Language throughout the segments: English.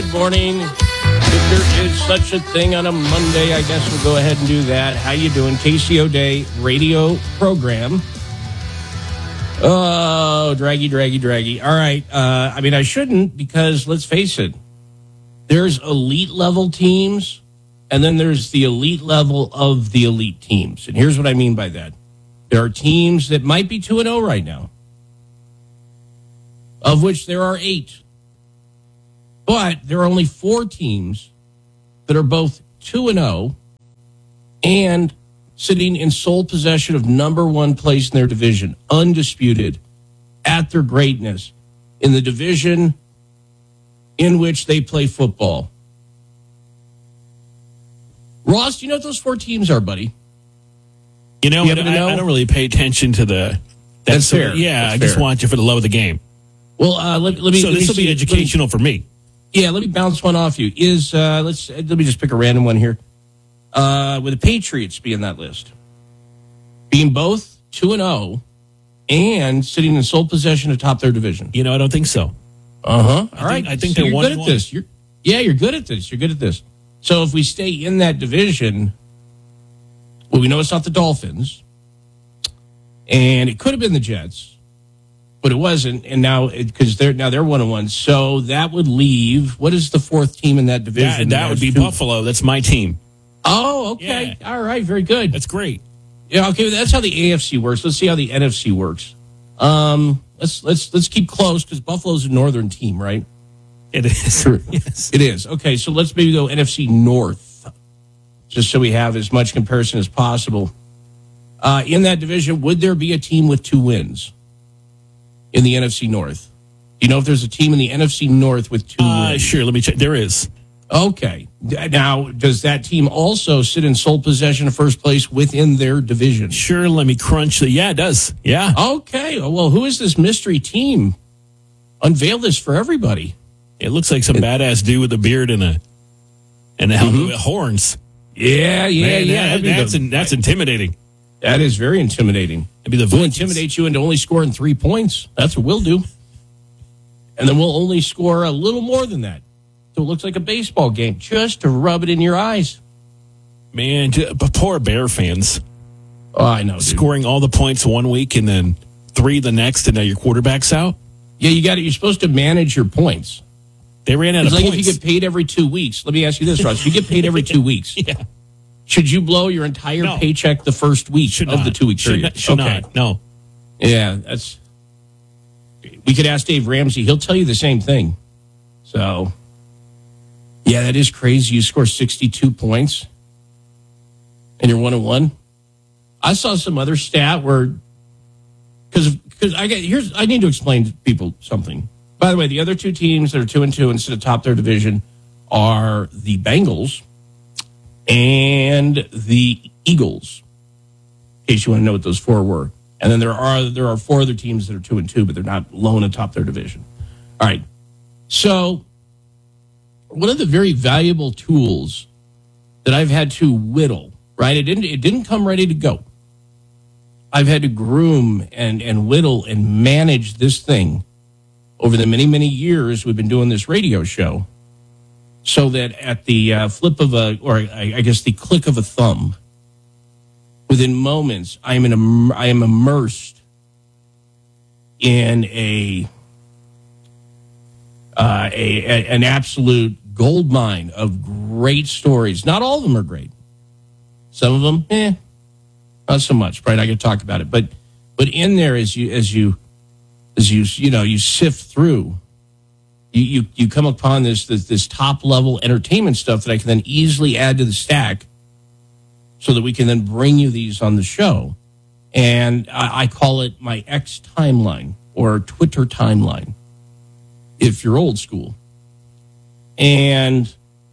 good morning. If there is such a thing on a Monday, I guess we'll go ahead and do that. How you doing? Casey O'Day radio program. Oh, draggy. All right. I shouldn't, because let's face it. There's elite level teams, and then there's the elite level of the elite teams. And here's what I mean by that. There are teams that might be 2-0 right now, of which there are 8. But there are only 4 teams that are both 2-0 and sitting in sole possession of number 1 place in their division, undisputed at their greatness in the division in which they play football. Ross, do you know what those 4 teams are, buddy? I don't really pay attention to the... That's fair. Yeah, That's I just fair. watch it for the love of the game. Well, let me. So this will be educational for me. Yeah, let me bounce one off you. Let me just pick a random one here. With the Patriots being that list, being both 2-0 and sitting in sole possession atop their division. I don't think so. All right. I think so they're you're 1-1. good at this. You're good at this. You're good at this. So if we stay in that division, well, we know it's not the Dolphins, and it could have been the Jets. But it wasn't, and now because they're 1-1, so that would leave. What is the 4th team in that division? That would be Buffalo. That's my team. Oh, okay, Yeah. All right, very good. That's great. Yeah, okay, that's how the AFC works. Let's see how the NFC works. Let's keep close, because Buffalo's a northern team, right? It is. Yes, it is. Okay, so let's maybe go NFC North, just so we have as much comparison as possible. In that division, would there be a team with 2 wins? In the NFC North. Do you know if there's a team in the NFC North with 2 wins? Sure, let me check. There is. Okay. Now, does that team also sit in sole possession of first place within their division? Sure, let me crunch the... Yeah, it does. Yeah. Okay. Well, who is this mystery team? Unveil this for everybody. It looks like some badass dude with a beard and a helmet with horns. Yeah. Man, that's intimidating. That is very intimidating. We'll intimidate you into only scoring 3 points. That's what we'll do. And then we'll only score a little more than that. So it looks like a baseball game, just to rub it in your eyes. Man, poor Bear fans. Oh, I know, dude. Scoring all the points one week and then 3 the next, and now your quarterback's out? Yeah, you're supposed to manage your points. They ran out of points. If you get paid every 2 weeks. Let me ask you this, Ross. If you get paid every 2 weeks, yeah. Should you blow your entire paycheck the first week of the 2 week period? Should not. No. Yeah, we could ask Dave Ramsey. He'll tell you the same thing. So, yeah, that is crazy. You score 62 points and you're 1-1. I saw some other stat where, because I need to explain to people something. By the way, the other 2 teams that are 2-2 and sit atop their division are the Bengals and the Eagles, in case you want to know what those 4 were. And then there are 4 other teams that are 2-2, but they're not alone atop their division. All right. So one of the very valuable tools that I've had to whittle, right? It didn't come ready to go. I've had to groom and whittle and manage this thing over the many, many years we've been doing this radio show, so that at the flip of the click of a thumb, within moments, I am immersed in an absolute gold mine of great stories. Not all of them are great. Some of them, not so much. Right, I could talk about it, but in there, as you sift through, you come upon this top level entertainment stuff that I can then easily add to the stack, so that we can then bring you these on the show. And I call it my X timeline, or Twitter timeline, if you're old school. And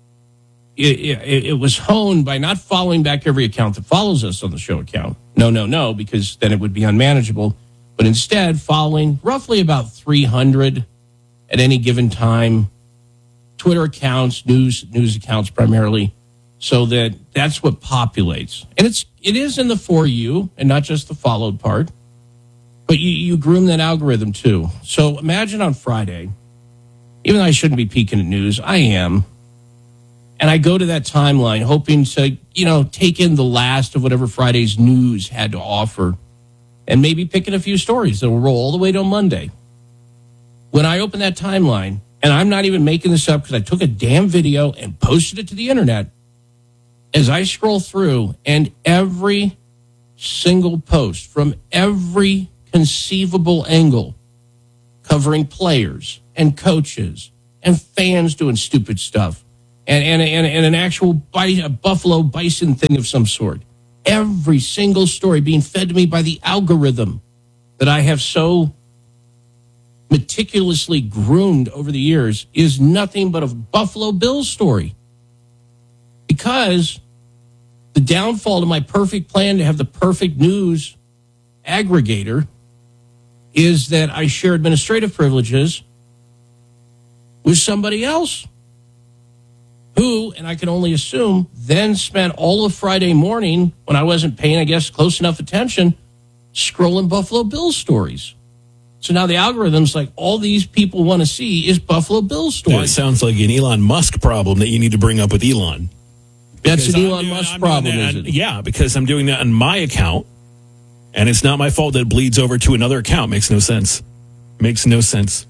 it was honed by not following back every account that follows us on the show account. No, because then it would be unmanageable. But instead, following roughly about 300 at any given time, Twitter accounts, news accounts primarily, so that's what populates. And it is in the for you and not just the followed part, but you groom that algorithm too. So imagine on Friday, even though I shouldn't be peeking at news, I am. And I go to that timeline hoping to, take in the last of whatever Friday's news had to offer and maybe picking a few stories that will roll all the way to Monday. When I open that timeline, and I'm not even making this up because I took a damn video and posted it to the internet, as I scroll through and every single post from every conceivable angle covering players and coaches and fans doing stupid stuff and an actual a Buffalo Bison thing of some sort. Every single story being fed to me by the algorithm that I have so meticulously groomed over the years is nothing but a Buffalo Bills story. Because the downfall to my perfect plan to have the perfect news aggregator is that I share administrative privileges with somebody else who, and I can only assume, then spent all of Friday morning when I wasn't paying, I guess, close enough attention, scrolling Buffalo Bills stories. So now the algorithm's like, all these people want to see is Buffalo Bills stories. That sounds like an Elon Musk problem that you need to bring up with Elon. That's an Elon Musk problem, is it? Yeah, because I'm doing that on my account, and it's not my fault that it bleeds over to another account. Makes no sense. Makes no sense.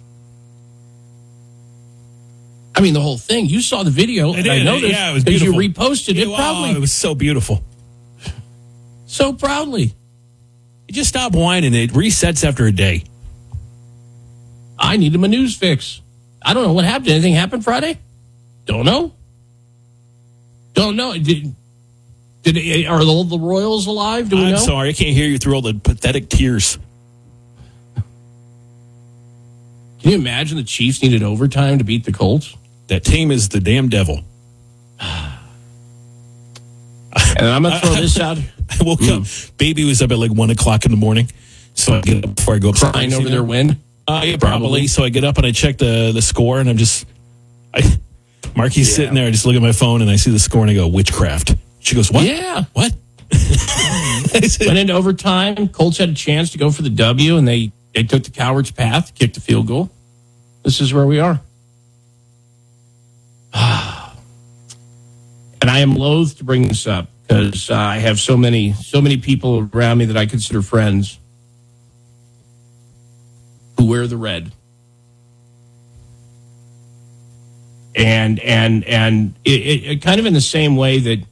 I mean, the whole thing. You saw the video, and I noticed it was because you beautiful. reposted it proudly. Oh, it was so beautiful. So proudly. You just stop whining. It resets after a day. I need him a news fix. I don't know what happened. Did anything happen Friday? Don't know. Don't know. Are all the Royals alive? Do we know? I'm sorry. I can't hear you through all the pathetic tears. Can you imagine the Chiefs needed overtime to beat the Colts? That team is the damn devil. And I'm going to throw this out. I woke up. Baby was up at like 1 o'clock in the morning. So I get up before I go upstairs. Crying over their win? Yeah, probably. So I get up and I check the score, and I'm just... Marky's sitting there. I just look at my phone, and I see the score, and I go, witchcraft. She goes, what? Yeah. What? Went into overtime. Colts had a chance to go for the W, and they took the coward's path, kicked the field goal. This is where we are. And I am loath to bring this up because I have so many people around me that I consider friends who wear the red. And it kind of in the same way that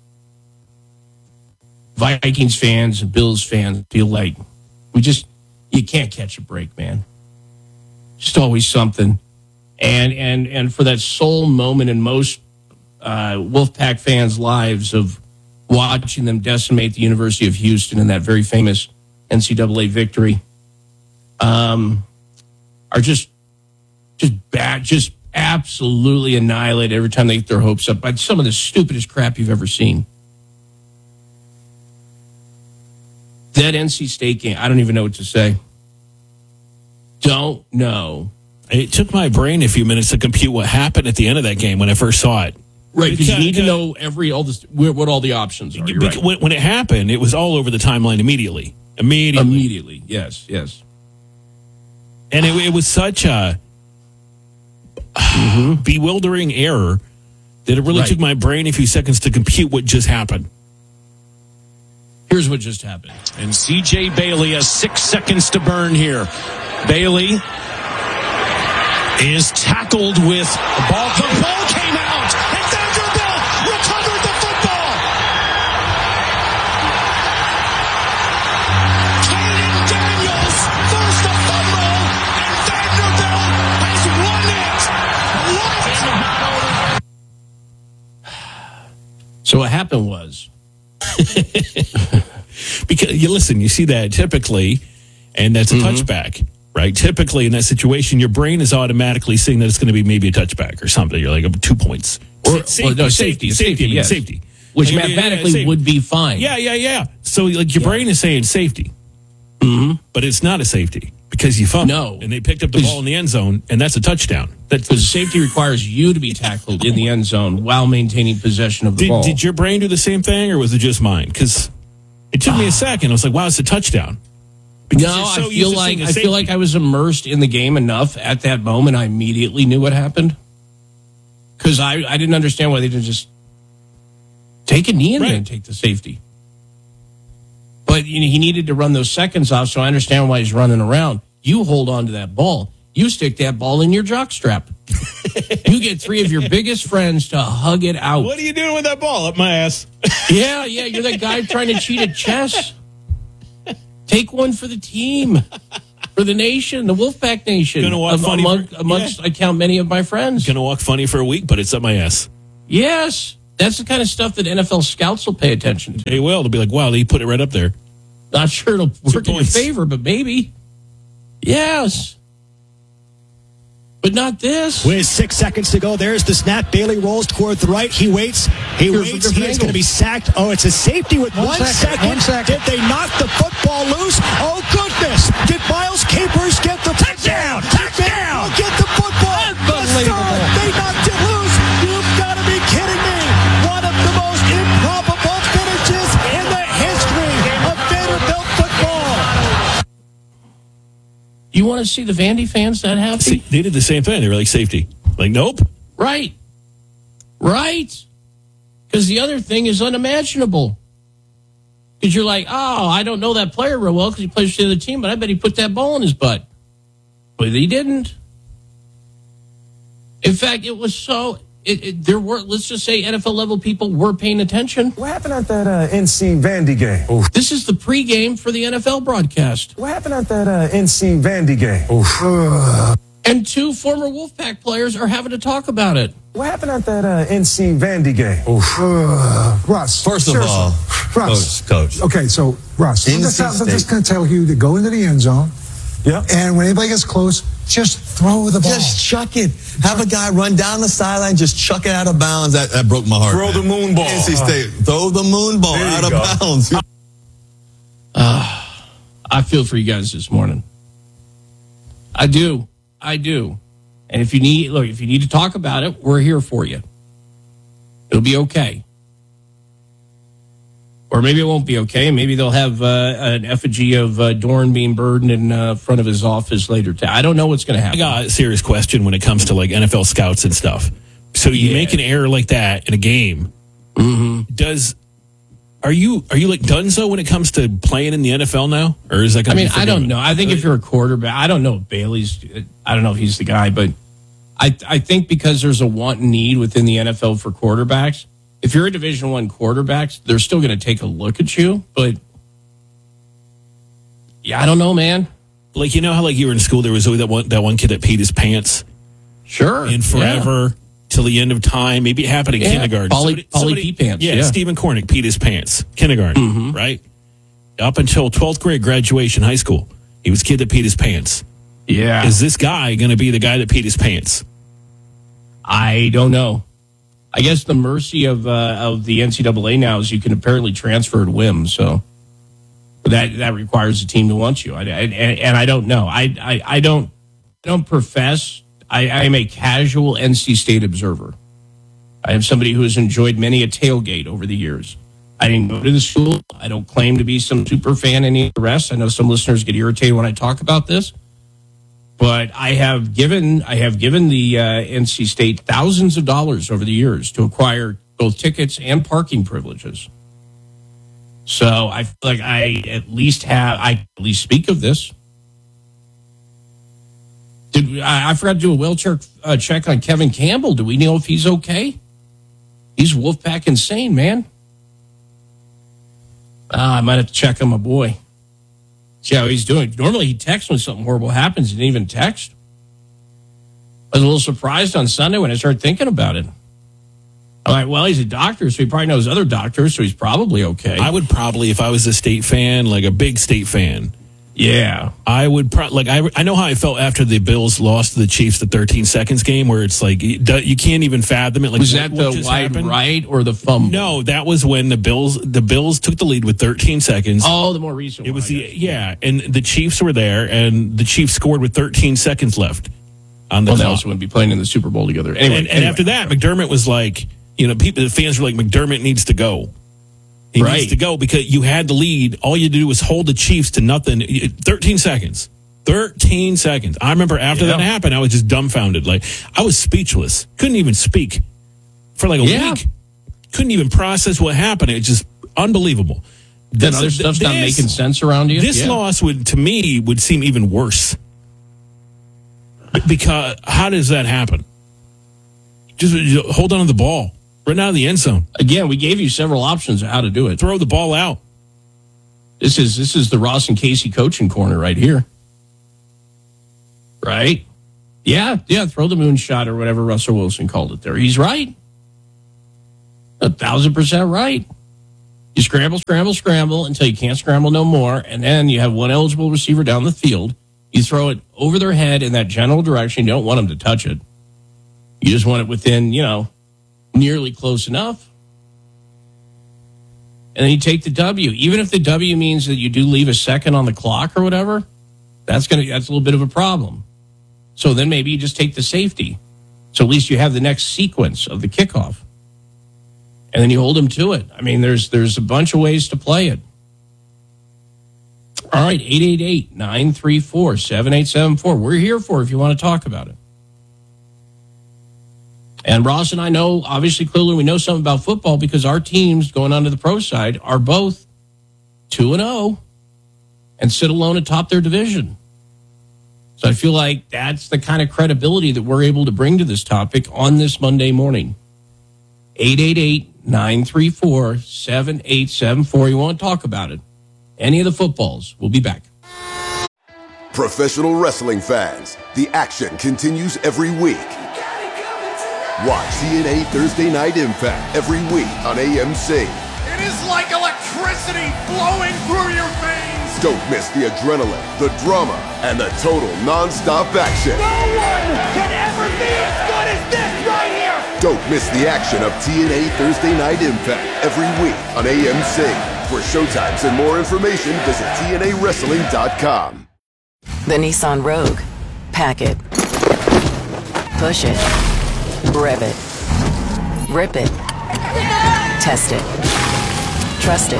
Vikings fans and Bills fans feel like you can't catch a break, man. Just always something. And for that sole moment in most Wolfpack fans' lives of watching them decimate the University of Houston in that very famous NCAA victory, are just bad, just absolutely annihilated every time they get their hopes up by some of the stupidest crap you've ever seen. That NC State game, I don't even know what to say. Don't know. It took my brain a few minutes to compute what happened at the end of that game when I first saw it. Right, because you need to know what all the options are. Right. When it happened, it was all over the timeline immediately. Immediately, yes. And it was such a bewildering error that it really took my brain a few seconds to compute what just happened. Here's what just happened. And C.J. Bailey has 6 seconds to burn here. Bailey is tackled with the ball. The ball came out, and Vanderbilt recovered the football. Caden Daniels forced a fumble, and Vanderbilt has won it. What? So what happened was, because you see that typically, and that's a touchback, right? Typically in that situation, your brain is automatically saying that it's going to be maybe a touchback or something. You're like 2 points, safety, which mathematically would be fine. Yeah. So like your brain is saying safety, but it's not a safety because you fumbled. No, and they picked up the ball in the end zone, and that's a touchdown. Because safety requires you to be tackled in the end zone while maintaining possession of the ball. Did your brain do the same thing, or was it just mine? Because it took me a second. I was like, wow, it's a touchdown. Because No, you're so I used feel to like seeing the I feel like I was immersed in the game enough at that moment. I immediately knew what happened because I didn't understand why they didn't just take a knee in there and take the safety. But he needed to run those seconds off, so I understand why he's running around. You hold on to that ball. You stick that ball in your jock strap. You get three of your biggest friends to hug it out. What are you doing with that ball up my ass? Yeah, you're that guy trying to cheat at chess. Take one for the team, for the nation, the Wolfpack Nation. Gonna walk funny amongst I count many of my friends. Gonna walk funny for a week, but it's up my ass. Yes, that's the kind of stuff that NFL scouts will pay attention to. They will. They'll be like, wow, they put it right up there. Not sure it'll work in your points. favor, but maybe. Yes. But not this. With 6 seconds to go, there's the snap. Bailey rolls toward the right. He waits. He waits. He is going to be sacked. Oh, it's a safety with 1 second. 1 second. Did they knock the football loose? Oh, goodness. Did Miles Capers get the touchdown? Touchdown! Get the football. Unbelievable. They knocked it loose. You've got to be kidding me. One of the most improbable finishes in the history of Vanderbilt football. You want to see the Vandy fans that happy? See, they did the same thing. They were like, safety. Like, nope. Right. Because the other thing is unimaginable. Because you're like, oh, I don't know that player real well because he plays for the other team, but I bet he put that ball in his butt. But he didn't. In fact, it was so. There were, let's just say, NFL level people were paying attention. What happened at that NC Vandy game? This is the pregame for the NFL broadcast. What happened at that NC Vandy game? And two former Wolfpack players are having to talk about it. What happened at that NC Vandy game? Russ. First of seriously. all, Russ. Coach. Okay, so Russ, I'm NC just going to tell you to go into the end zone. Yeah. And when anybody gets close, just throw the ball. Just chuck it. Have a guy run down the sideline, just chuck it out of bounds. That broke my heart. Throw the moon ball. NC State. Throw the moon ball There you out of go. bounds. I feel for you guys this morning. I do. And if you need to talk about it, we're here for you. It'll be okay. Or maybe it won't be okay. Maybe they'll have an effigy of Dorn being burdened in front of his office later. I don't know what's going to I happen. got a serious question when it comes to like NFL scouts and stuff. So you make an error like that in a game. Mm-hmm. Are you like Dunzo when it comes to playing in the NFL now, or is that? I mean, I don't know. I think if you're a quarterback, I don't know if Bailey's. I don't know if he's the guy, but I think because there's a want and need within the NFL for quarterbacks. If you're a Division I quarterback, they're still going to take a look at you. But yeah, I don't know, man. Like, you know how like you were in school, there was always that one kid that peed his pants Sure, in forever till the end of time. Maybe it happened in kindergarten. Pauly pee pants. Yeah, Yeah. Stephen Cornick peed his pants. Kindergarten, right? Up until 12th grade graduation, high school, he was a kid that peed his pants. Yeah. Is this guy going to be the guy that peed his pants? I don't know. I guess the mercy of the NCAA now is you can apparently transfer at whim. So that requires a team to want you. And I don't know. I don't profess. I am a casual NC State observer. I am somebody who has enjoyed many a tailgate over the years. I didn't go to the school. I don't claim to be some super fan any of the rest. I know some listeners get irritated when I talk about this. But I have given the NC State thousands of dollars over the years to acquire both tickets and parking privileges. So I feel like I at least speak of this. I forgot to do a wheelchair check on Kevin Campbell. Do we know if he's okay? He's Wolfpack insane, man. I might have to check on my boy. See how he's doing. Normally he texts when something horrible happens. He didn't even text. I was a little surprised on Sunday when I started thinking about it. I'm like, well, he's a doctor, so he probably knows other doctors, so he's probably okay. I would probably, if I was a State fan, like a big State fan, yeah. I would I know how I felt after the Bills lost to the Chiefs the 13 seconds game, where it's like you can't even fathom it. Like, was that the wide right or the fumble? No, that was when the Bills took the lead with 13 seconds. Oh, the more recent it one. was and the Chiefs were there, and the Chiefs scored with 13 seconds left on the Well, clock. they also wouldn't be playing in the Super Bowl together. Anyway, And after that, McDermott was like, the fans were like, McDermott needs to go. He Right. needs to go because you had the lead. All you do was hold the Chiefs to nothing. 13 seconds. 13 seconds. I remember after that happened, I was just dumbfounded. Like, I was speechless. Couldn't even speak for like a week. Couldn't even process what happened. It's just unbelievable. That other stuff's not making sense around you? This loss would seem even worse. Because how does that happen? Just hold on to the ball. Right out of the end zone. Again, we gave you several options of how to do it. Throw the ball out. This is the Ross and Casey coaching corner right here. Right? Yeah, throw the moonshot or whatever Russell Wilson called it there. He's right. 1,000% right. You scramble until you can't scramble no more, and then you have one eligible receiver down the field. You throw it over their head in that general direction. You don't want them to touch it. You just want it within, nearly close enough. And then you take the W. Even if the W means that you do leave a second on the clock or whatever, that's a little bit of a problem. So then maybe you just take the safety. So at least you have the next sequence of the kickoff. And then you hold them to it. I mean, there's a bunch of ways to play it. All right, 888-934-7874. We're here for it if you want to talk about it. And Ross and I know, obviously, clearly we know something about football because our teams going on to the pro side are both 2-0 and sit alone atop their division. So I feel like that's the kind of credibility that we're able to bring to this topic on this Monday morning. 888-934-7874. You want to talk about it? Any of the footballs. We'll be back. Professional wrestling fans, the action continues every week. Watch TNA Thursday Night Impact every week on AMC. It is like electricity flowing through your veins. Don't miss the adrenaline, the drama, and the total non-stop action. No one can ever be as good as this right here. Don't miss the action of TNA Thursday Night Impact every week on AMC. For showtimes and more information, visit TNAWrestling.com. The Nissan Rogue. Pack it. Push it. Rev it. Rip it. Test it. Trust it.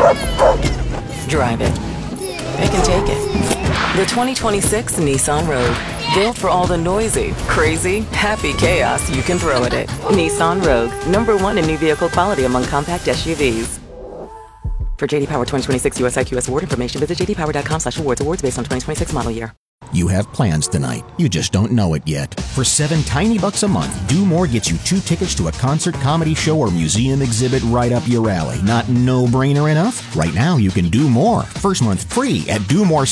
Drive it. It can take it. The 2026 Nissan Rogue. Built for all the noisy, crazy, happy chaos you can throw at it. Nissan Rogue. #1 in new vehicle quality among compact SUVs. For JD Power 2026 US IQS award information, visit jdpower.com/awards. Awards based on 2026 model year. You have plans tonight. You just don't know it yet. For $7 tiny bucks a month, Do More gets you 2 tickets to a concert, comedy show, or museum exhibit right up your alley. Not no-brainer enough? Right now, you can do more. First month free at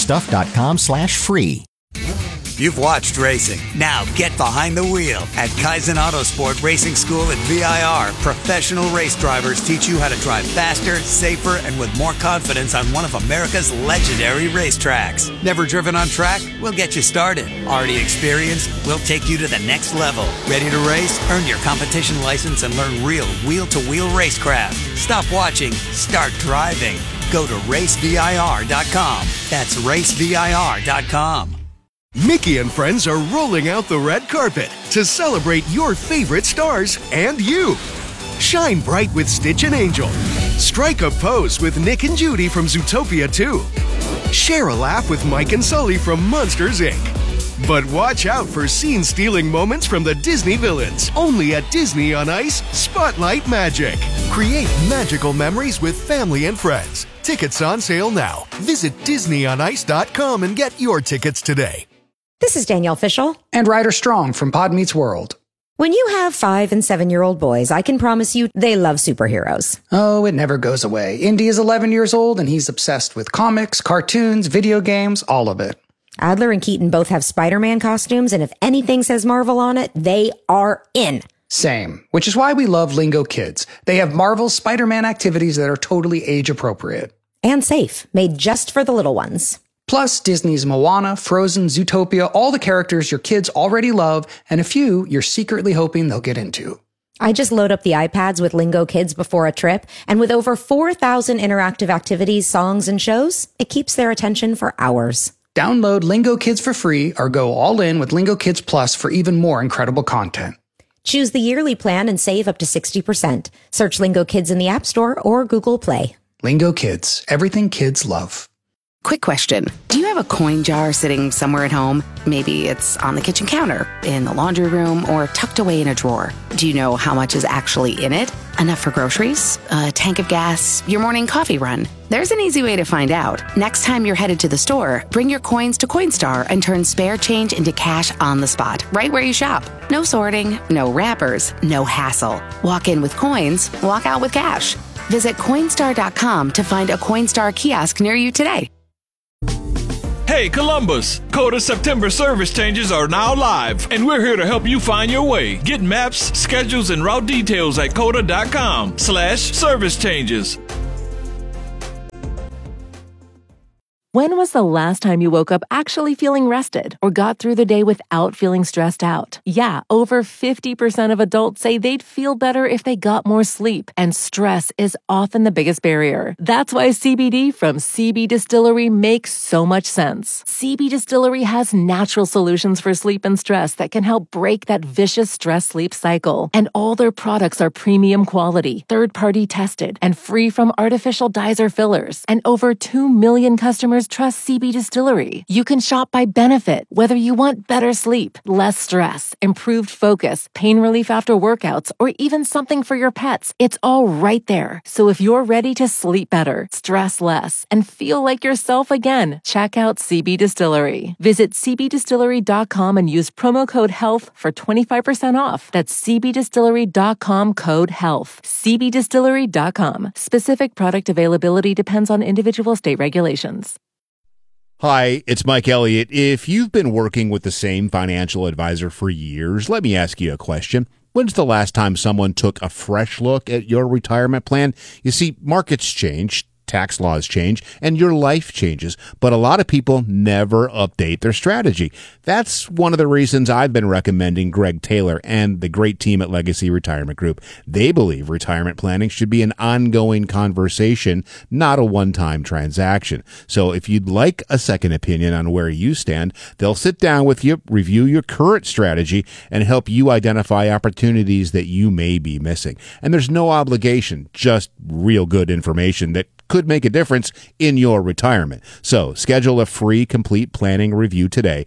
domorestuff.com/free. You've watched racing. Now get behind the wheel. At Kaizen Autosport Racing School at VIR, professional race drivers teach you how to drive faster, safer, and with more confidence on one of America's legendary racetracks. Never driven on track? We'll get you started. Already experienced? We'll take you to the next level. Ready to race? Earn your competition license and learn real wheel-to-wheel racecraft. Stop watching. Start driving. Go to racevir.com. That's racevir.com. Mickey and friends are rolling out the red carpet to celebrate your favorite stars and you. Shine bright with Stitch and Angel. Strike a pose with Nick and Judy from Zootopia 2. Share a laugh with Mike and Sully from Monsters, Inc. But watch out for scene-stealing moments from the Disney villains. Only at Disney on Ice Spotlight Magic. Create magical memories with family and friends. Tickets on sale now. Visit DisneyOnIce.com and get your tickets today. This is Danielle Fishel. And Ryder Strong from Pod Meets World. When you have 5- and 7-year-old boys, I can promise you they love superheroes. Oh, it never goes away. Indy is 11 years old and he's obsessed with comics, cartoons, video games, all of it. Adler and Keaton both have Spider-Man costumes, and if anything says Marvel on it, they are in. Same, which is why we love Lingo Kids. They have Marvel's Spider-Man activities that are totally age appropriate. And safe, made just for the little ones. Plus, Disney's Moana, Frozen, Zootopia, all the characters your kids already love, and a few you're secretly hoping they'll get into. I just load up the iPads with Lingo Kids before a trip, and with over 4,000 interactive activities, songs, and shows, it keeps their attention for hours. Download Lingo Kids for free or go all in with Lingo Kids Plus for even more incredible content. Choose the yearly plan and save up to 60%. Search Lingo Kids in the App Store or Google Play. Lingo Kids, everything kids love. Quick question. Do you have a coin jar sitting somewhere at home? Maybe it's on the kitchen counter, in the laundry room, or tucked away in a drawer. Do you know how much is actually in it? Enough for groceries, a tank of gas, your morning coffee run? There's an easy way to find out. Next time you're headed to the store, bring your coins to Coinstar and turn spare change into cash on the spot, right where you shop. No sorting, no wrappers, no hassle. Walk in with coins, walk out with cash. Visit Coinstar.com to find a Coinstar kiosk near you today. Hey Columbus, Coda September service changes are now live, and we're here to help you find your way. Get maps, schedules, and route details at coda.com/service changes. When was the last time you woke up actually feeling rested or got through the day without feeling stressed out? Yeah, over 50% of adults say they'd feel better if they got more sleep, and stress is often the biggest barrier. That's why CBD from CB Distillery makes so much sense. CB Distillery has natural solutions for sleep and stress that can help break that vicious stress-sleep cycle. And all their products are premium quality, third-party tested, and free from artificial dyes or fillers. And over 2 million customers trust CB Distillery. You can shop by benefit, whether you want better sleep, less stress, improved focus, pain relief after workouts, or even something for your pets. It's all right there. So if you're ready to sleep better, stress less, and feel like yourself again, check out CB Distillery. Visit cbdistillery.com and use promo code HEALTH for 25% off. That's cbdistillery.com, code HEALTH. cbdistillery.com. Specific product availability depends on individual state regulations. Hi, it's Mike Elliott. If you've been working with the same financial advisor for years, let me ask you a question. When's the last time someone took a fresh look at your retirement plan? You see, markets change, tax laws change, and your life changes, but a lot of people never update their strategy. That's one of the reasons I've been recommending Greg Taylor and the great team at Legacy Retirement Group. They believe retirement planning should be an ongoing conversation, not a one-time transaction. So if you'd like a second opinion on where you stand, they'll sit down with you, review your current strategy, and help you identify opportunities that you may be missing. And there's no obligation, just real good information that could make a difference in your retirement. So schedule a free complete planning review today.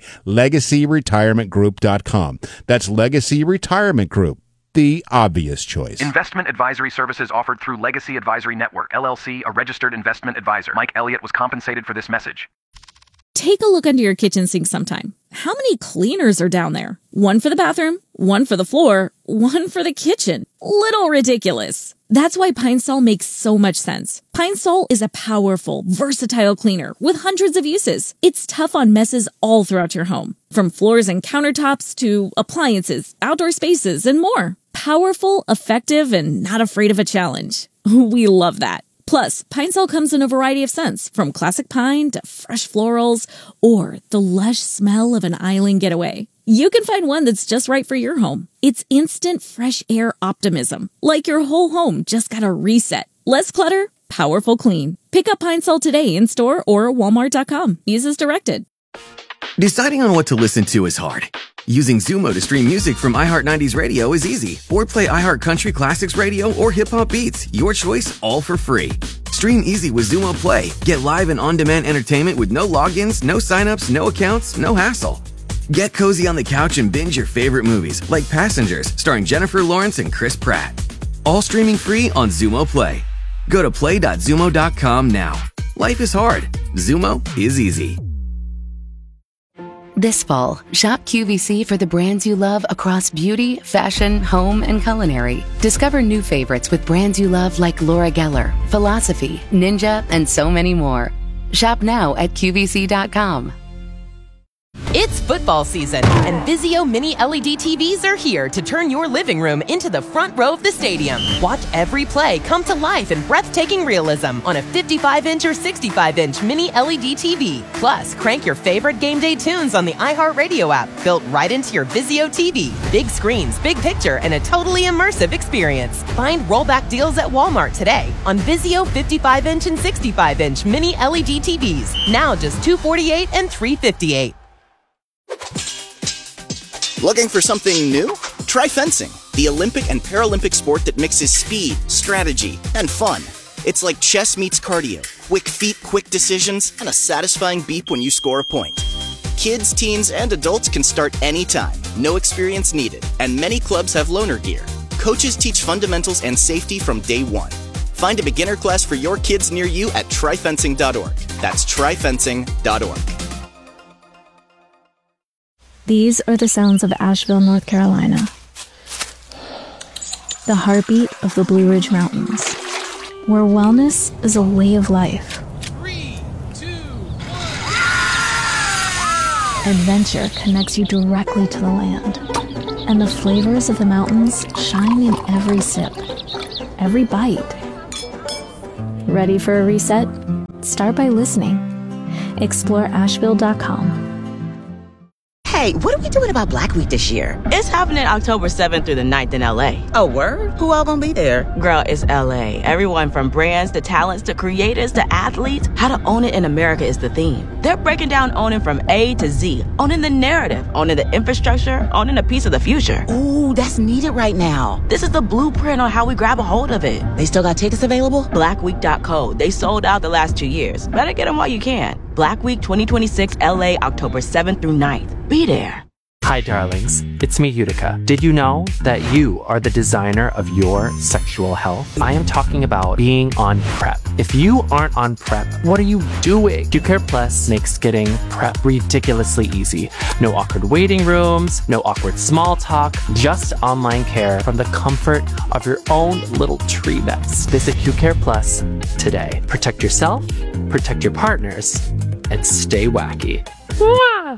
LegacyRetirementGroup.com. That's Legacy Retirement Group, the obvious choice. Investment advisory services offered through Legacy Advisory Network, LLC, a registered investment advisor. Mike Elliott was compensated for this message. Take a look under your kitchen sink sometime. How many cleaners are down there? One for the bathroom, one for the floor, one for the kitchen. Little ridiculous. That's why Pine Sol makes so much sense. Pine Sol is a powerful, versatile cleaner with hundreds of uses. It's tough on messes all throughout your home, from floors and countertops to appliances, outdoor spaces, and more. Powerful, effective, and not afraid of a challenge. We love that. Plus, Pine Sol comes in a variety of scents, from classic pine to fresh florals, or the lush smell of an island getaway. You can find one that's just right for your home. It's instant fresh air optimism, like your whole home just got a reset. Less clutter, powerful clean. Pick up Pine Sol today in store or Walmart.com. Use as directed. Deciding on what to listen to is hard. Using Zumo to stream music from iHeart 90s Radio is easy. Or play iHeart Country Classics Radio or Hip Hop Beats. Your choice, all for free. Stream easy with Zumo Play. Get live and on-demand entertainment with no logins, no signups, no accounts, no hassle. Get cozy on the couch and binge your favorite movies, like Passengers, starring Jennifer Lawrence and Chris Pratt. All streaming free on Zumo Play. Go to play.zumo.com now. Life is hard. Zumo is easy. This fall, shop QVC for the brands you love across beauty, fashion, home, and culinary. Discover new favorites with brands you love like Laura Geller, Philosophy, Ninja, and so many more. Shop now at QVC.com. It's football season, and Vizio Mini LED TVs are here to turn your living room into the front row of the stadium. Watch every play come to life in breathtaking realism on a 55-inch or 65-inch Mini LED TV. Plus, crank your favorite game day tunes on the iHeartRadio app, built right into your Vizio TV. Big screens, big picture, and a totally immersive experience. Find rollback deals at Walmart today on Vizio 55-inch and 65-inch Mini LED TVs. Now just $248 and $358. Looking for something new? Try fencing, the Olympic and Paralympic sport that mixes speed, strategy, and fun. It's like chess meets cardio. Quick feet, quick decisions, and a satisfying beep when you score a point. Kids, teens, and adults can start anytime. No experience needed. And many clubs have loaner gear. Coaches teach fundamentals and safety from day one. Find a beginner class for your kids near you at tryfencing.org. That's tryfencing.org. These are the sounds of Asheville, North Carolina. The heartbeat of the Blue Ridge Mountains, where wellness is a way of life. 3, 2, 1. Adventure connects you directly to the land, and the flavors of the mountains shine in every sip, every bite. Ready for a reset? Start by listening. Explore Asheville.com. Hey, what are we doing about Black Week this year? It's happening October 7th through the 9th in LA. Oh, word? Who all gonna be there? Girl, it's LA. Everyone from brands to talents to creators to athletes. How to own it in America is the theme. They're breaking down owning from A to Z. Owning the narrative, owning the infrastructure, owning a piece of the future. Ooh, that's needed right now. This is the blueprint on how we grab a hold of it. They still got tickets available? Blackweek.co. They sold out the last 2 years. Better get them while you can. Black Week 2026 LA, October 7th through 9th. Be there. Hi, darlings. It's me, Utica. Did you know that you are the designer of your sexual health? I am talking about being on PrEP. If you aren't on PrEP, what are you doing? QCare Plus makes getting PrEP ridiculously easy. No awkward waiting rooms, no awkward small talk, just online care from the comfort of your own little tree mess. Visit QCare Plus today. Protect yourself, protect your partners, and stay wacky. Mwah!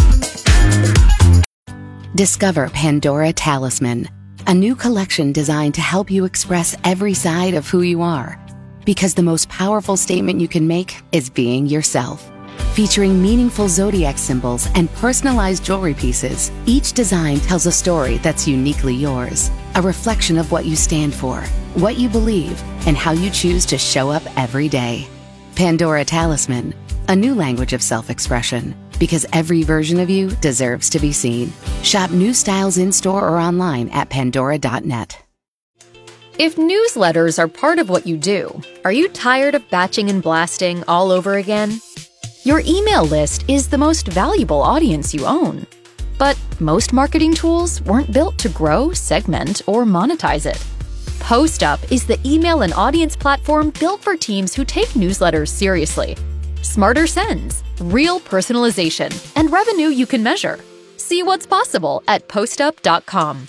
Discover Pandora Talisman, a new collection designed to help you express every side of who you are. Because the most powerful statement you can make is being yourself. Featuring meaningful zodiac symbols and personalized jewelry pieces, each design tells a story that's uniquely yours. A reflection of what you stand for, what you believe, and how you choose to show up every day. Pandora Talisman, a new language of self-expression. Because every version of you deserves to be seen. Shop new styles in-store or online at pandora.net. If newsletters are part of what you do, are you tired of batching and blasting all over again? Your email list is the most valuable audience you own. But most marketing tools weren't built to grow, segment, or monetize it. PostUp is the email and audience platform built for teams who take newsletters seriously. Smarter sends, real personalization, and revenue you can measure. See what's possible at postup.com.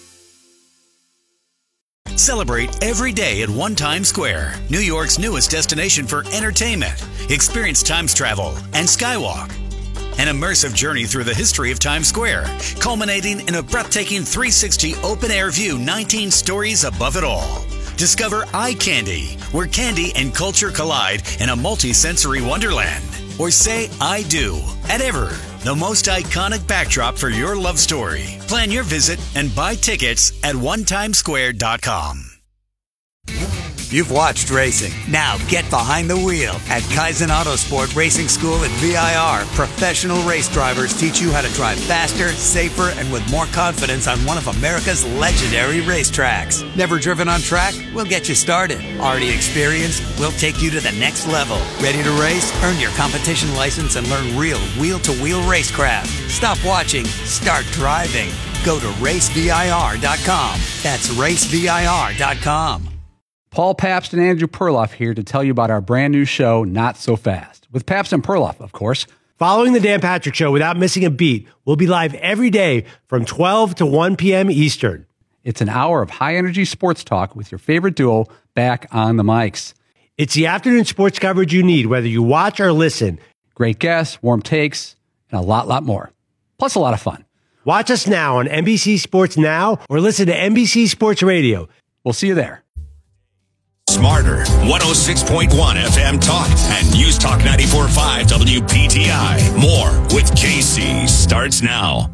Celebrate every day at One Times Square, New York's newest destination for entertainment. Experience Times travel and Skywalk. An immersive journey through the history of Times Square, culminating in a breathtaking 360 open-air view 19 stories above it all. Discover Eye Candy, where candy and culture collide in a multi-sensory wonderland. Or say I do at Ever, the most iconic backdrop for your love story. Plan your visit and buy tickets at onetimesquare.com. You've watched racing. Now get behind the wheel at Kaizen Autosport Racing School at VIR. Professional race drivers teach you how to drive faster, safer, and with more confidence on one of America's legendary racetracks. Never driven on track? We'll get you started. Already experienced? We'll take you to the next level. Ready to race? Earn your competition license and learn real wheel-to-wheel racecraft. Stop watching. Start driving. Go to racevir.com. That's racevir.com. Paul Pabst and Andrew Perloff here to tell you about our brand new show, Not So Fast, with Pabst and Perloff, of course. Following the Dan Patrick Show without missing a beat, we'll be live every day from 12 to 1 p.m. Eastern. It's an hour of high-energy sports talk with your favorite duo back on the mics. It's the afternoon sports coverage you need, whether you watch or listen. Great guests, warm takes, and a lot more. Plus a lot of fun. Watch us now on NBC Sports Now or listen to NBC Sports Radio. We'll see you there. Smarter, 106.1 FM Talk and News Talk 94.5 WPTI. More with KC starts now.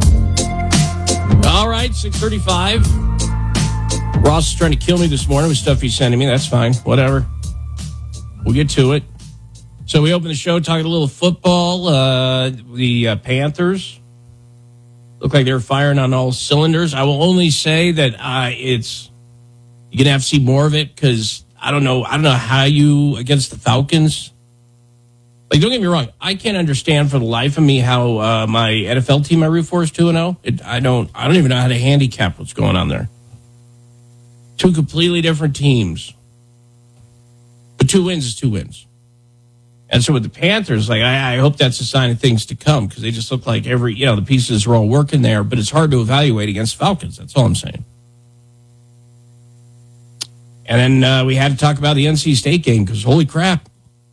All right, 6:35. Ross is trying to kill me this morning with stuff he's sending me. That's fine. Whatever. We'll get to it. So we opened the show talking a little football. The Panthers look like they're firing on all cylinders. I will only say that you're going to have to see more of it because I don't know how you against the Falcons. Like, don't get me wrong, I can't understand for the life of me how my NFL team I root for is 2-0. I don't even know how to handicap what's going on there. Two completely different teams, but 2 wins is 2 wins. And so with the Panthers, like I hope that's a sign of things to come, because they just look like the pieces are all working there, but it's hard to evaluate against Falcons. That's all I'm saying. And then we had to talk about the NC State game, because holy crap.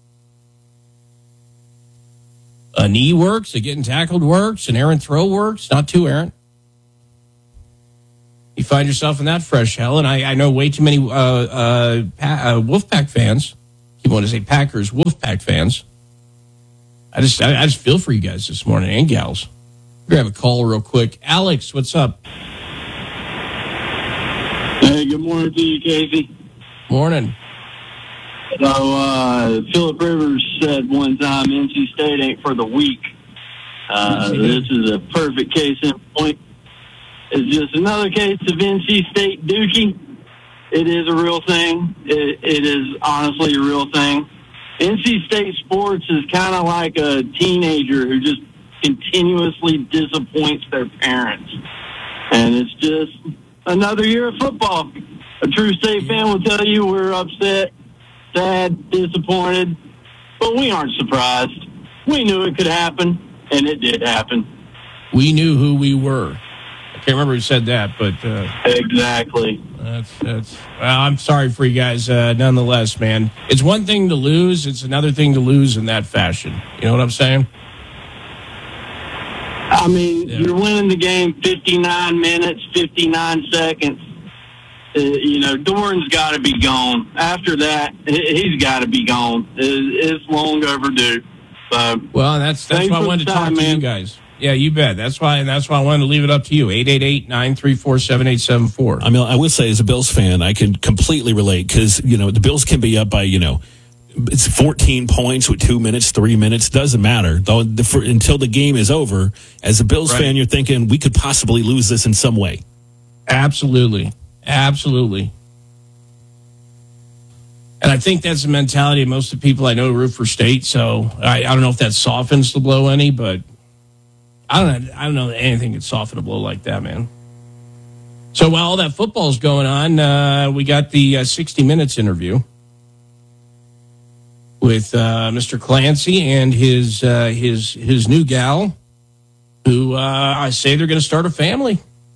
A knee works, a getting tackled works, an errant throw works. Not too errant. You find yourself in that fresh hell, and I know way too many Wolfpack fans. You want to say Packers, Wolfpack fans. I just feel for you guys this morning, and gals. Grab a call real quick. Alex, what's up? Hey, good morning to you, Casey. Morning. So, Phillip Rivers said one time, NC State ain't for the weak. This is a perfect case in point. It's just another case of NC State dookie. It is a real thing. It is honestly a real thing. NC State sports is kind of like a teenager who just continuously disappoints their parents. And it's just another year of football. A true State fan will tell you we're upset, sad, disappointed, but we aren't surprised. We knew it could happen, and it did happen. We knew who we were. I can't remember who said that, but exactly. That's. Well, I'm sorry for you guys. Nonetheless, man, it's one thing to lose; it's another thing to lose in that fashion. You know what I'm saying? I mean, You're winning the game 59 minutes, 59 seconds. Dorn's got to be gone. After that, he's got to be gone. It's long overdue. So, well, that's why I wanted to talk to you guys. Yeah, you bet. That's why I wanted to leave it up to you. 888-934-7874. I mean, I will say, as a Bills fan, I can completely relate, because, the Bills can be up by, it's 14 points with 2 minutes, 3 minutes. Doesn't matter. Until the game is over, as a Bills fan, you're thinking, we could possibly lose this in some way. Absolutely. Absolutely. And I think that's the mentality of most of the people I know who root for State. So I don't know if that softens the blow any, but I don't know that anything could soften a blow like that, man. So while all that football's going on, we got the 60 Minutes interview with Mr. Clancy and his new gal, who I say they're going to start a family.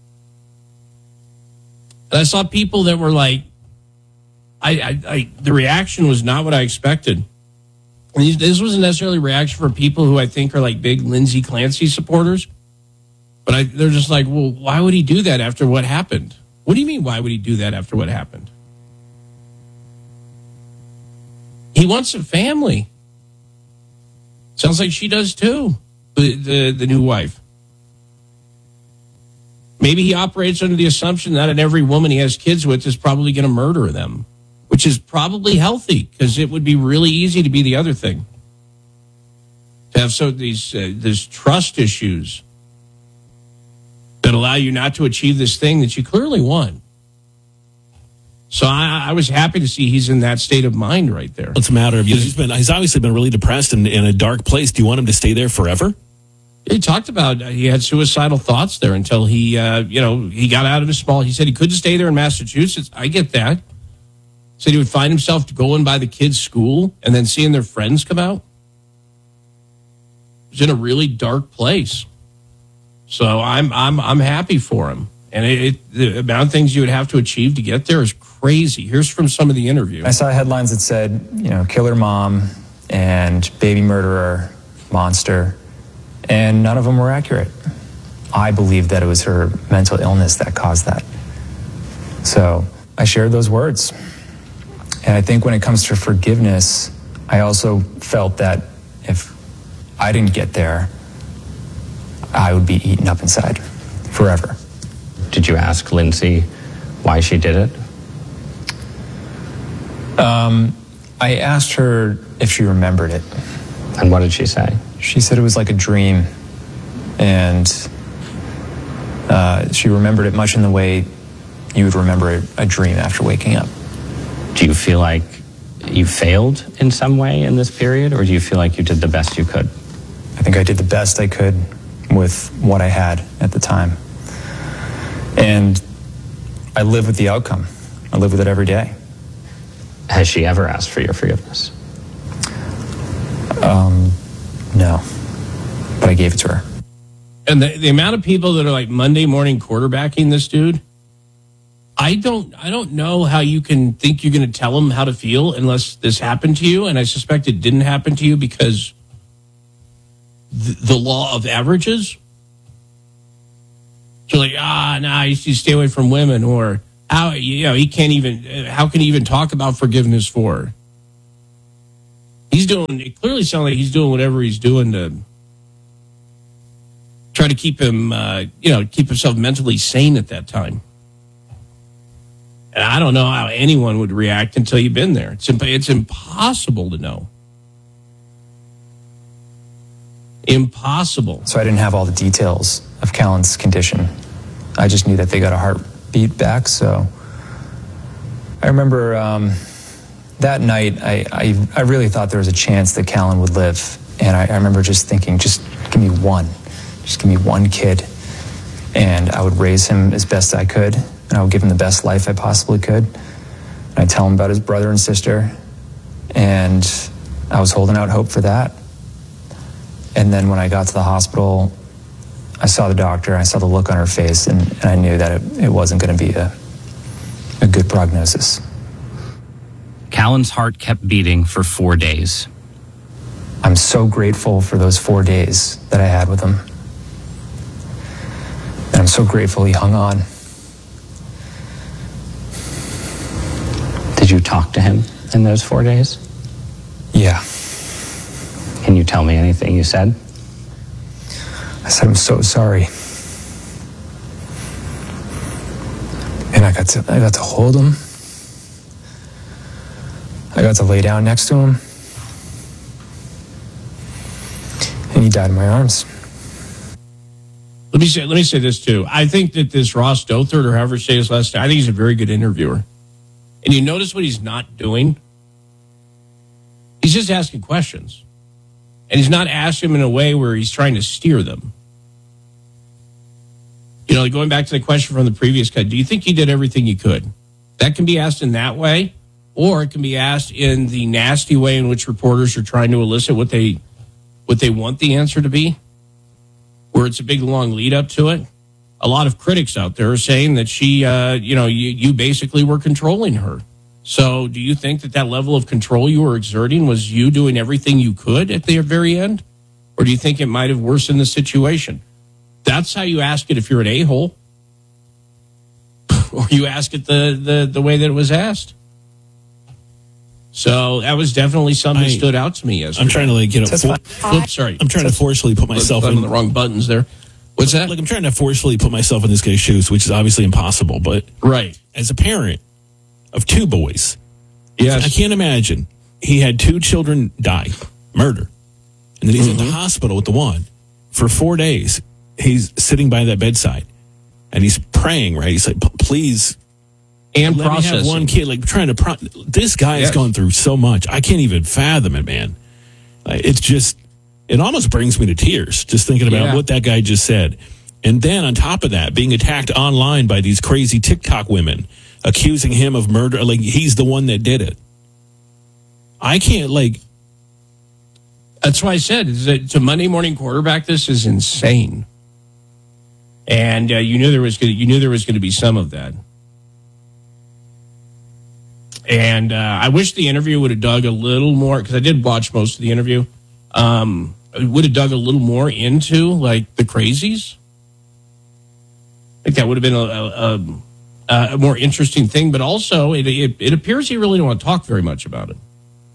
And I saw people that were like, the reaction was not what I expected. This wasn't necessarily a reaction from people who I think are like big Lindsey Clancy supporters. But they're just like, well, why would he do that after what happened? What do you mean, why would he do that after what happened? He wants a family. Sounds like she does too, the new wife. Maybe he operates under the assumption that not every woman he has kids with is probably going to murder them, which is probably healthy, because it would be really easy to be the other thing. To have these trust issues that allow you not to achieve this thing that you clearly want. So I was happy to see he's in that state of mind right there. What's the matter? He's obviously been really depressed and in a dark place. Do you want him to stay there forever? He talked about he had suicidal thoughts there until he got out of his small. He said he couldn't stay there in Massachusetts. I get that. Said he would find himself going by the kids' school and then seeing their friends come out. He was in a really dark place. So I'm happy for him. And the amount of things you would have to achieve to get there is crazy. Here's from some of the interview. I saw headlines that said, killer mom and baby murderer, monster, and none of them were accurate. I believe that it was her mental illness that caused that. So I shared those words. And I think when it comes to forgiveness, I also felt that if I didn't get there, I would be eaten up inside forever. Did you ask Lindsay why she did it? I asked her if she remembered it. And what did she say? She said it was like a dream. And she remembered it much in the way you would remember a dream after waking up. Do you feel like you failed in some way in this period, or do you feel like you did the best you could? I think I did the best I could with what I had at the time. And I live with the outcome. I live with it every day. Has she ever asked for your forgiveness? No. But I gave it to her. And the amount of people that are like Monday morning quarterbacking this dude, I don't know how you can think you're going to tell him how to feel unless this happened to you. And I suspect it didn't happen to you because the law of averages. So like, you stay away from women, or how can he even talk about forgiveness for? It clearly sounds like he's doing whatever he's doing to try to keep him, keep himself mentally sane at that time. And I don't know how anyone would react until you've been there. It's impossible to know. Impossible. So I didn't have all the details of Callan's condition. I just knew that they got a heartbeat back. So I remember that night, I really thought there was a chance that Callan would live. And I remember just thinking, just give me one. Just give me one kid. And I would raise him as best I could. And I would give him the best life I possibly could. And I'd tell him about his brother and sister. And I was holding out hope for that. And then when I got to the hospital, I saw the doctor, I saw the look on her face, and I knew that it wasn't going to be a good prognosis. Callan's heart kept beating for 4 days. I'm so grateful for those 4 days that I had with him. And I'm so grateful he hung on. Did you talk to him in those 4 days? Yeah. Can you tell me anything you said? I said, I'm so sorry. And I got to hold him. I got to lay down next to him. And he died in my arms. Let me say this too. I think that this Ross Dothert, or however you say his last name, I think he's a very good interviewer. And you notice what he's not doing? He's just asking questions. And he's not asking them in a way where he's trying to steer them. You know, going back to the question from the previous guy, do you think he did everything he could? That can be asked in that way, or it can be asked in the nasty way in which reporters are trying to elicit what they want the answer to be, where it's a big, long lead up to it. A lot of critics out there are saying that she, you basically were controlling her. So do you think that level of control you were exerting was you doing everything you could at the very end? Or do you think it might have worsened the situation? That's how you ask it if you're an a-hole. Or you ask it the way that it was asked. So that was definitely something that stood out to me yesterday. I'm trying to I'm trying to forcefully put myself in the wrong buttons there. What's that? I'm trying to forcefully put myself in this guy's shoes, which is obviously impossible. But right, as a parent of 2 boys, yes, I can't imagine he had 2 children die, murder, and then he's in the hospital with the one for 4 days. He's sitting by that bedside and he's praying. Right, he's like, "Please." And let me have one kid, like trying to. This guy has gone through so much. I can't even fathom it, man. It's just, it almost brings me to tears just thinking about what that guy just said. And then on top of that, being attacked online by these crazy TikTok women accusing him of murder, like he's the one that did it. I can't, That's why I said to Monday morning quarterback. This is insane. And you knew there was going to be some of that. And I wish the interview would have dug a little more, because I did watch most of the interview. Would have dug a little more into the crazies. That would have been a more interesting thing. But also, it appears he really didn't want to talk very much about it.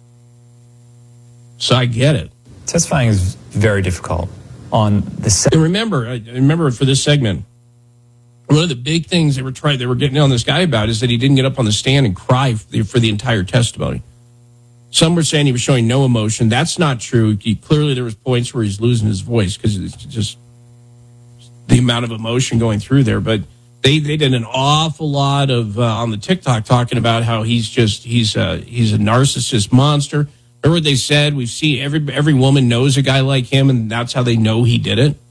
So I get it. Testifying is very difficult. On the remember for this segment, one of the big things they were getting on this guy about is that he didn't get up on the stand and cry for the entire testimony. Some were saying he was showing no emotion. That's not true. Clearly there was points where he's losing his voice because it's just the amount of emotion going through there. But They did an awful lot of on the TikTok talking about how he's a narcissist monster. Remember what they said? We see every woman knows a guy like him, and that's how they know he did it.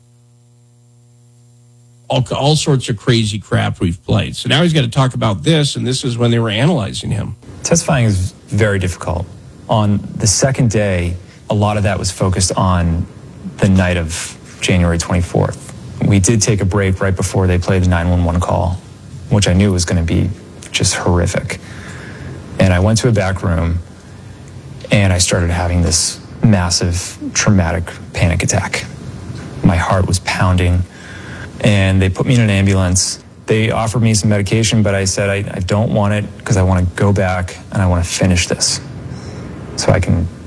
All sorts of crazy crap we've played. So now he's got to talk about this, and this is when they were analyzing him. Testifying is very difficult. On the second day, a lot of that was focused on the night of January 24th. We did take a break right before they played the 911 call, which I knew was going to be just horrific. And I went to a back room, and I started having this massive traumatic panic attack. My heart was pounding, and they put me in an ambulance. They offered me some medication, but I said I don't want it because I want to go back and I want to finish this so I can